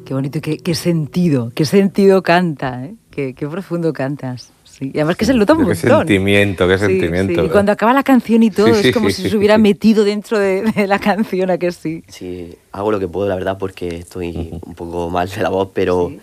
Qué bonito, qué sentido canta, ¿eh? Qué profundo cantas. Sí. Y además que se nota un montón. Qué Sí, sentimiento. sí. Y cuando acaba la canción y todo, Sí, es como sí, si se hubiera metido dentro de la canción, ¿a que sí? Sí, hago lo que puedo, la verdad, porque estoy un poco mal de la voz, pero